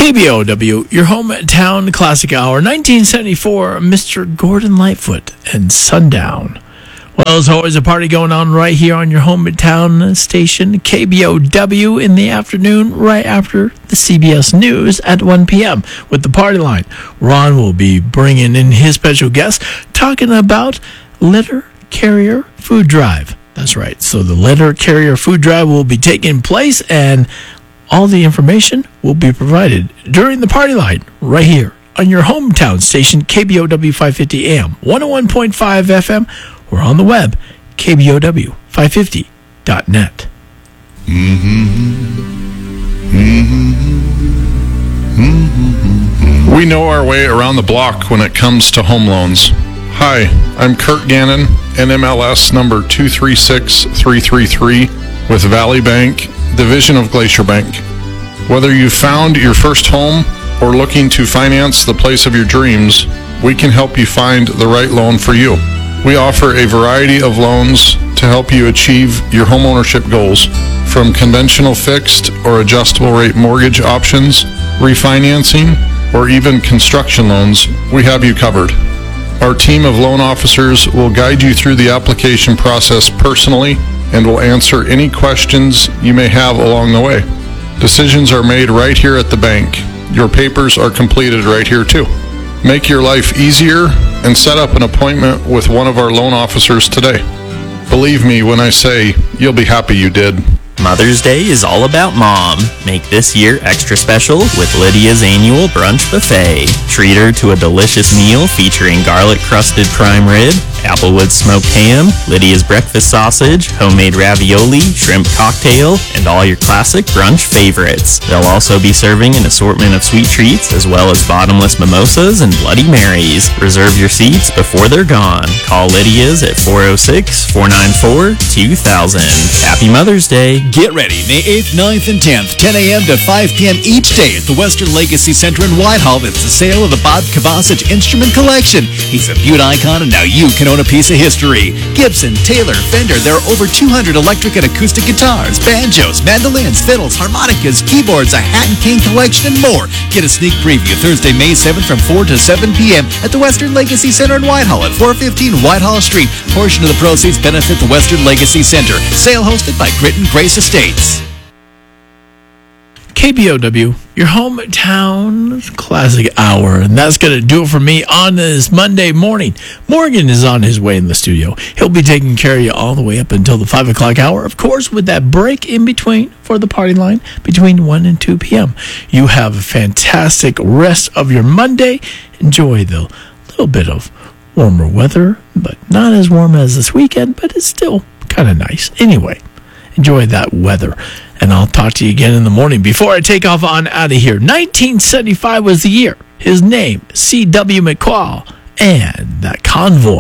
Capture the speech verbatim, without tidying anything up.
K B O W, your hometown classic hour, nineteen seventy-four, Mister Gordon Lightfoot and Sundown. Well, there's always a party going on right here on your hometown station, K B O W, in the afternoon, right after the C B S News at one p.m. with the Party Line. Ron will be bringing in his special guest, talking about Letter Carrier Food Drive. That's right. So the Letter Carrier Food Drive will be taking place, and all the information will be provided during the Party Line right here on your hometown station, K B O W five fifty A M, one oh one point five F M, or on the web, K B O W five fifty dot net. Mm-hmm. Mm-hmm. Mm-hmm. We know our way around the block when it comes to home loans. Hi, I'm Kurt Gannon, N M L S number two three six three three three with Valley Bank, division of Glacier Bank. Whether you found your first home or looking to finance the place of your dreams, we can help you find the right loan for you. We offer a variety of loans to help you achieve your homeownership goals, from conventional fixed or adjustable rate mortgage options, refinancing, or even construction loans. We have you covered. Our team of loan officers will guide you through the application process personally and will answer any questions you may have along the way. Decisions are made right here at the bank. Your papers are completed right here too. Make your life easier and set up an appointment with one of our loan officers today. Believe me when I say you'll be happy you did. Mother's Day is all about Mom. Make this year extra special with Lydia's annual brunch buffet. Treat her to a delicious meal featuring garlic-crusted prime rib, applewood smoked ham, Lydia's breakfast sausage, homemade ravioli, shrimp cocktail, and all your classic brunch favorites. They'll also be serving an assortment of sweet treats as well as bottomless mimosas and Bloody Marys. Reserve your seats before they're gone. Call Lydia's at four oh six, four nine four, two thousand. Happy Mother's Day. Get ready May eighth, ninth, and tenth, ten a.m. to five p.m. each day at the Western Legacy Center in Whitehall. It's the sale of the Bob Kovacic Instrument Collection. He's a Butte icon, and now you can own a piece of history. Gibson, Taylor, Fender, there are over two hundred electric and acoustic guitars, banjos, mandolins, fiddles, harmonicas, keyboards, a Hatton King collection, and more. Get a sneak preview Thursday, May seventh from four to seven p.m. at the Western Legacy Center in Whitehall at four fifteen Whitehall Street. Portion of the proceeds benefit the Western Legacy Center. Sale hosted by Gritton Grace Estates. K B O W, your hometown classic hour. And that's going to do it for me on this Monday morning. Morgan is on his way in the studio. He'll be taking care of you all the way up until the five o'clock hour. Of course, with that break in between for the Party Line between one and two p.m. You have a fantastic rest of your Monday. Enjoy the little bit of warmer weather, but not as warm as this weekend, but it's still kind of nice. Anyway, enjoy that weather. And I'll talk to you again in the morning. Before I take off on out of here, nineteen seventy-five was the year. His name, C W McCall, and that Convoy.